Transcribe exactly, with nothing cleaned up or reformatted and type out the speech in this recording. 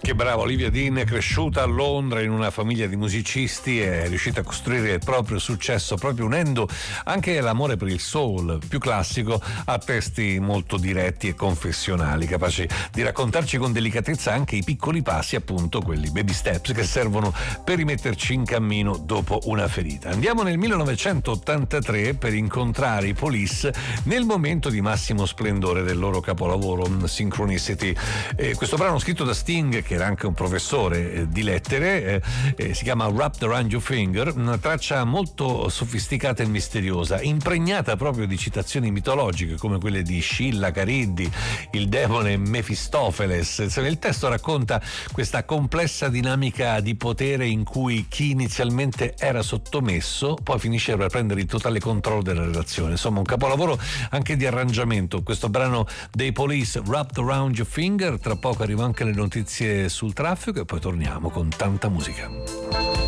Che brava Olivia Dean, cresciuta a Londra in una famiglia di musicisti, è riuscita a costruire il proprio successo proprio unendo anche l'amore per il soul più classico a testi molto diretti e confessionali, capaci di raccontarci con delicatezza anche i piccoli passi, appunto quelli baby steps che servono per rimetterci in cammino dopo una ferita. Andiamo nel millenovecentottantatré per incontrare i Police nel momento di massimo splendore del loro capolavoro Synchronicity. Eh, questo brano scritto da Sting, che era anche un professore eh, di lettere, eh, eh, si chiama Wrapped Around Your Finger, una traccia molto sofisticata e misteriosa, impregnata proprio di citazioni mitologiche come quelle di Scilla, Cariddi, il demone Mefistofeles. Insomma, il testo racconta questa complessa dinamica di potere in cui chi inizialmente era sottomesso poi finisce per prendere il totale controllo della relazione. Insomma, un capolavoro anche di arrangiamento, questo brano dei Police, Wrapped Around Your Finger. Tra poco arrivano anche le notizie sul traffico e poi torniamo con tanta musica.